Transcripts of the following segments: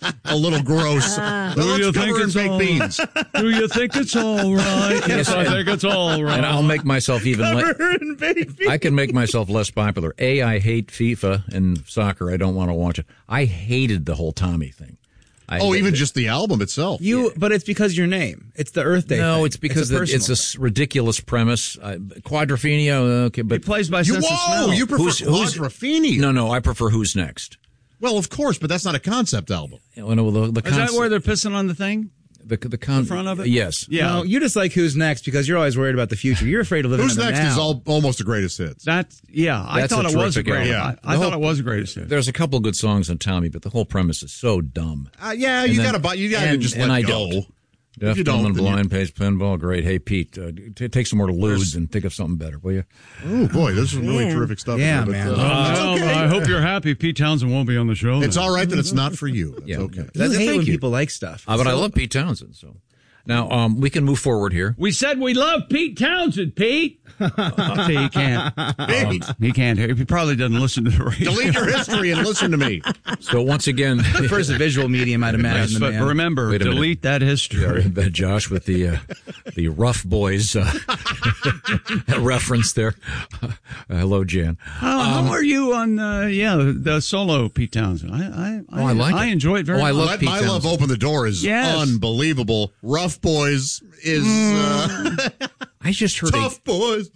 a little gross. Do you think it's baked beans? Do you think it's all right? Yes, I think it's all right. And I'll make myself even I can make myself less popular. I hate FIFA and soccer. I don't want to watch it. I hated the whole Tommy thing. Even just the album itself. But it's because your name. It's the Earth Day. No, thing. it's because it's a ridiculous premise. Quadrophenia, okay, but he plays by sense of smell. You prefer Quadrophenia? No, I prefer Who's Next. Well, of course, but that's not a concept album. Is that where they're pissing on the thing? The front of it? Yes. Yeah. No, you just like Who's Next because you're always worried about the future. You're afraid of living Who's in the Next now. is almost the greatest hits. I thought it was a great. Yeah. I thought it was a greatest hit. There's a couple good songs on Tommy, but the whole premise is so dumb. You gotta just let I go. Don't. Deaf, Dumb, and Blind, Pays Pinball, great. Hey, Pete, take some more Ludes and think of something better, will you? Oh, boy, this is really terrific stuff. Yeah, here, man. Okay. I hope you're happy Pete Townsend won't be on the show. It's all right that it's not for you. That's okay. You hate when people like stuff. But I love Pete Townsend, so. Now, we can move forward here. We said we love Pete Townsend, Pete. See, he can't. He can't. He probably doesn't listen to the radio. Delete your history and listen to me. So once again, first a visual medium, I'd imagine. Yes, but remember, delete that history. Yeah, Josh with the Rough Boys reference there. Hello, Jan. How are you on the solo Pete Townsend? I like it. I enjoy it very much. I love Pete My Love Open the Door is unbelievable. Rough Boys is I just heard Tough Boys.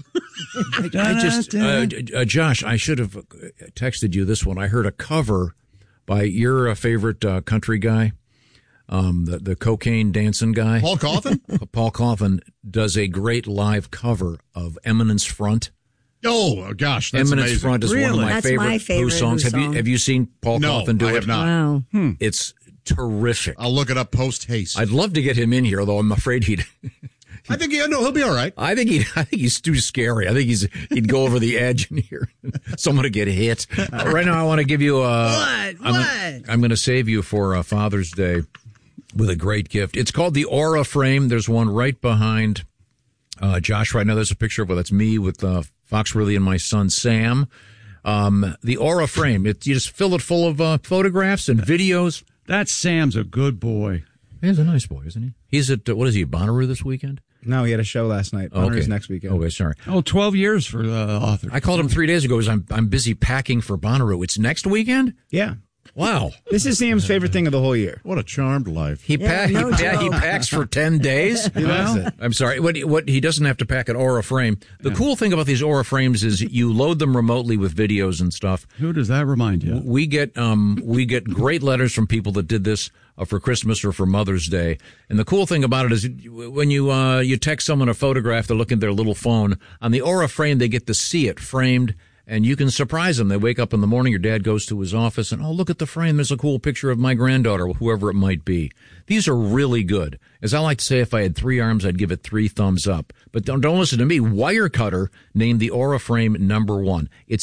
Josh, I should have texted you this one. I heard a cover by your favorite country guy, the cocaine dancing guy. Paul Coffin? Paul Coffin does a great live cover of Eminence Front. Oh, gosh, that's Eminence amazing. Front is one of my favorite Who songs. Have you seen Paul Coffin do it? I have not. Wow. It's terrific. I'll look it up post haste. I'd love to get him in here, though I'm afraid I think he'll be all right. I think he's too scary. I think he'd go over the edge in here. Someone to get hit. Right now, I want to give you I'm going to save you for Father's Day with a great gift. It's called the Aura Frame. There's one right behind Josh right now. There's a picture of that's me with Foxworthy and my son Sam. The Aura Frame. You just fill it full of photographs and videos. That Sam's a good boy. He's a nice boy, isn't he? He's at what is he? Bonnaroo this weekend? No, he had a show last night. Bonnaroo's next weekend. Okay, sorry. 12 years for the author. I called him 3 days ago because I'm busy packing for Bonnaroo. It's next weekend? Yeah. Wow. This is Sam's favorite thing of the whole year. What a charmed life. He packs for 10 days. He loves it. I'm sorry. What he doesn't have to pack an Aura frame. The cool thing about these Aura frames is you load them remotely with videos and stuff. Who does that remind you? We get great letters from people that did this for Christmas or for Mother's Day. And the cool thing about it is when you text someone a photograph, they look at their little phone. On the Aura frame, they get to see it framed. And you can surprise them. They wake up in the morning, your dad goes to his office, and, oh, look at the frame. There's a cool picture of my granddaughter, whoever it might be. These are really good. As I like to say, if I had 3 arms, I'd give it 3 thumbs up. But don't listen to me. Wirecutter named the Aura Frame #1. It's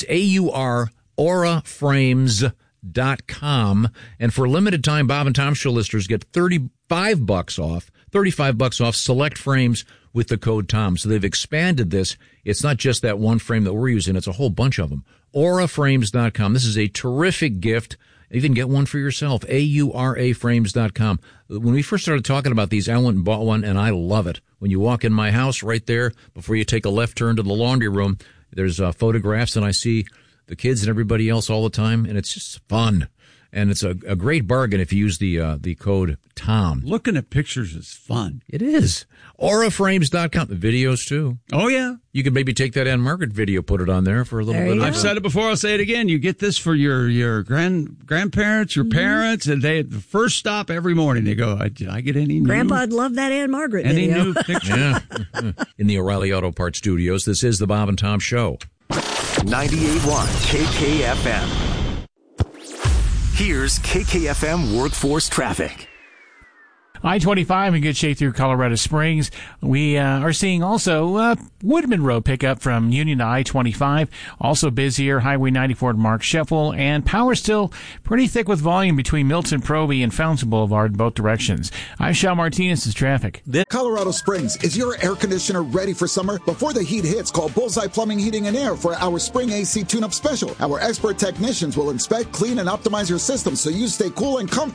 auraframes.com. And for a limited time, Bob and Tom Show listeners get $35 off select frames with the code TOM. So they've expanded this. It's not just that one frame that we're using. It's a whole bunch of them. Auraframes.com. This is a terrific gift. Even get one for yourself. auraframes.com. When we first started talking about these, I went and bought one, and I love it. When you walk in my house right there, before you take a left turn to the laundry room, there's photographs, and I see the kids and everybody else all the time, and it's just fun. And it's a great bargain if you use the code TOM. Looking at pictures is fun. It is. Auraframes.com. The videos, too. Oh, yeah. You could maybe take that Ann Margaret video, put it on there for a little bit. I've said it before. I'll say it again. You get this for your grandparents, your parents, and the first stop every morning, they go, did I get any new? Grandpa'd love that Ann Margaret any video. new picture? Yeah. In the O'Reilly Auto Parts Studios, this is the Bob and Tom Show. 98.1 KKFM. Here's KKFM Workforce Traffic. I-25 in good shape through Colorado Springs. We are seeing also Woodman Road pickup from Union to I-25. Also busier, Highway 94 to Mark Sheffel. And power still pretty thick with volume between Milton Proby and Fountain Boulevard in both directions. I'm Shal Martinez's traffic. Colorado Springs, is your air conditioner ready for summer? Before the heat hits, call Bullseye Plumbing, Heating, and Air for our Spring AC Tune-Up Special. Our expert technicians will inspect, clean, and optimize your system so you stay cool and comfortable